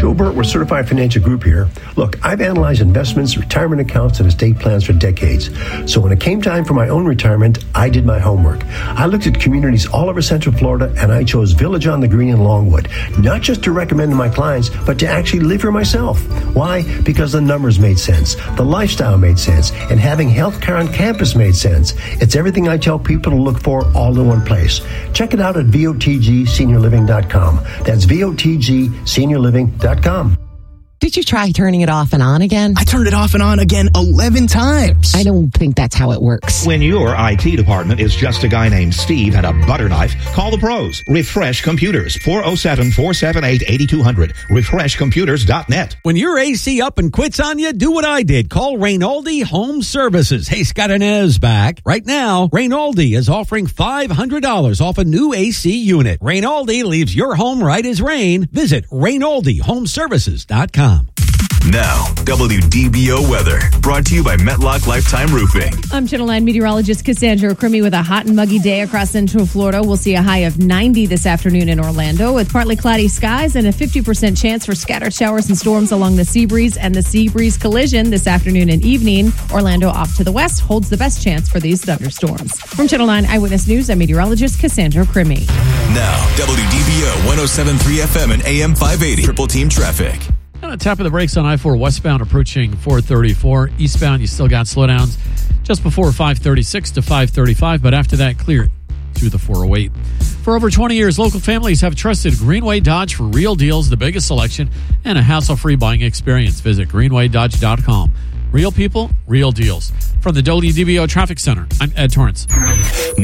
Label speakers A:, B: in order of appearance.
A: Joe Burt with Certified Financial Group here. Look, I've analyzed investments, retirement accounts, and estate plans for decades. So when it came time for my own retirement, I did my homework. I looked at communities all over Central Florida, and I chose Village on the Green in Longwood, not just to recommend to my clients, but to actually live here myself. Why? Because the numbers made sense, the lifestyle made sense, and having healthcare on campus made sense. It's everything I tell people to look for all in one place. Check it out at VOTGSeniorLiving.com. That's VOTGSeniorLiving.com.
B: Did you try turning it off and on again?
C: I turned it off and on again 11 times.
B: I don't think that's how it works.
D: When your IT department is just a guy named Steve and a butter knife, call the pros. Refresh Computers, 407-478-8200. RefreshComputers.net.
E: When your AC up and quits on you, do what I did. Call Rainaldi Home Services. Hey, Scott Inez back. Right now, Rainaldi is offering $500 off a new AC unit. Rainaldi leaves your home right as rain. Visit RainaldiHomeservices.com.
F: Now, WDBO weather, brought to you by Metlock Lifetime Roofing.
G: I'm Channel 9 meteorologist Cassandra Crimi with a hot and muggy day across Central Florida. We'll see a high of 90 this afternoon in Orlando with partly cloudy skies and a 50% chance for scattered showers and storms along the Seabreeze and the Seabreeze collision this afternoon and evening. Orlando off to the west holds the best chance for these thunderstorms. From Channel 9 Eyewitness News, I'm meteorologist Cassandra Crimi.
F: Now, WDBO 107.3 FM and AM 580. Triple Team Traffic.
H: On the top of the brakes on I-4 westbound approaching 434. Eastbound, you still got slowdowns just before 536 to 535, but after that, clear through the 408. For over 20 years, local families have trusted Greenway Dodge for real deals, the biggest selection, and a hassle-free buying experience. Visit greenwaydodge.com. Real people, real deals. From the WDBO Traffic Center, I'm Ed Torrance.